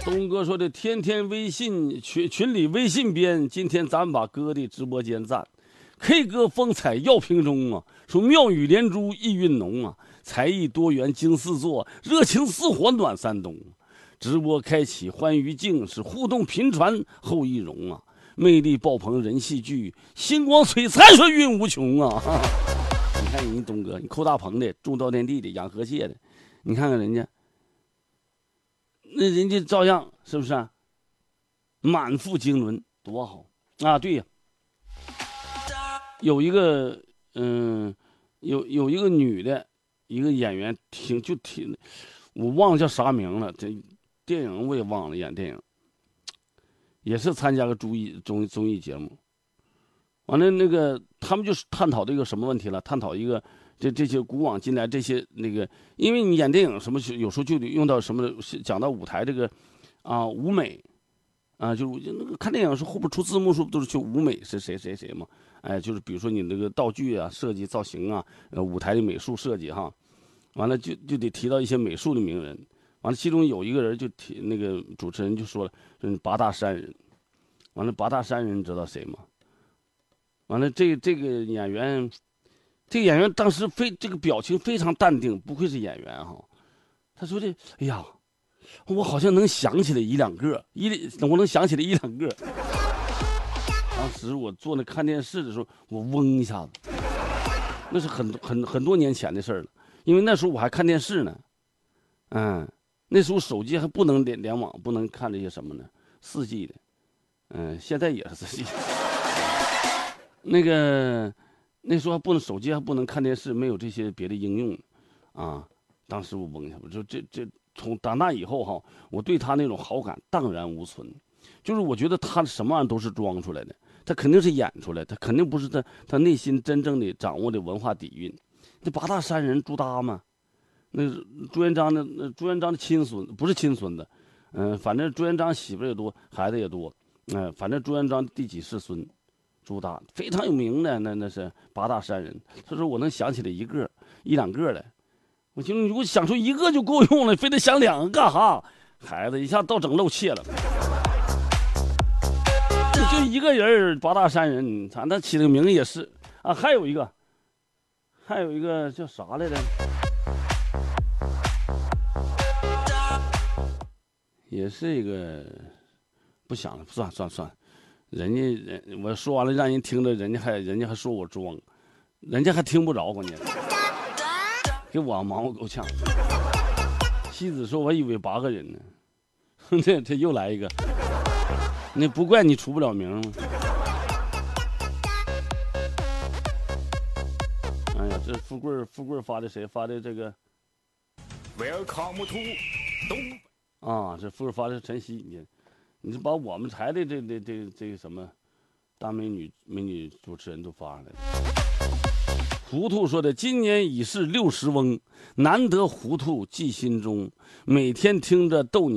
东哥说的天天微信群里微信编，今天咱们把哥的直播间赞。K 歌风采耀屏中啊，说妙语连珠意韵浓啊，才艺多元惊四座，热情似火暖山东。直播开启欢愉境，是互动频传后易容啊，魅力爆棚人戏剧，星光璀璨说韵无穷啊。你看人家东哥，你抠大棚的，种稻田地的，养河蟹的，你看看人家，那人家照样是不是啊？满腹经纶，多好啊！对呀，有一个有一个女的，一个演员挺，我忘了叫啥名了，这电影我也忘了，演电影也是参加个综艺节目。完了，那个他们就是探讨这个什么问题了？探讨一个这些古往今来这些那个，因为你演电影什么，有时候就得用到什么，讲到舞台这个啊舞美啊，就是那个看电影是后边出字幕时候都是去舞美是谁嘛？哎，就是比如说你那个道具啊、设计造型啊、舞台的美术设计哈，完了就得提到一些美术的名人。完了，其中有一个人就提那个主持人就说了，八大山人。完了，八大山人知道谁吗？完了，这个演员，当时这个表情非常淡定，不愧是演员哈。他说哎呀，我好像能想起来一两个。当时我坐那看电视的时候，我嗡一下子，那是很多年前的事了。因为那时候我还看电视呢，那时候手机还不能联网，不能看这些什么呢，4G 的，现在也是4G。那时候手机还不能看电视，没有这些别的应用，啊，当时我嗡一下，我就从打那以后哈，我对他那种好感荡然无存，就是我觉得他什么玩意都是装出来的，他肯定是演出来，他肯定不是他内心真正的掌握的文化底蕴。这八大山人朱耷嘛，那朱元璋的亲孙不是亲孙子，反正朱元璋媳妇也多，孩子也多，反正朱元璋第几世孙。朱耷非常有名的，那是八大山人。他说我能想起来一两个来，我寻思如果想出一个就够用了，非得想2个干哈？孩子一下到整露怯了。就一个人，八大山人，咱那起了个名也是啊。还有一个叫啥来着？也是一个，不想了，算了。人我说完了，让人听着，人家还说我装，人家还听不着，关键给我忙活够呛。妻子说：“我以为8个人呢。”这又来一个，那不怪你出不了名吗？哎呀，这富贵发的谁发的这个 ？Welcome to 东啊，这富贵发的是晨曦，你是把我们台的这个什么大美女主持人都发上来了。糊涂说的，今年已是60翁，难得糊涂记心中，每天听着逗你。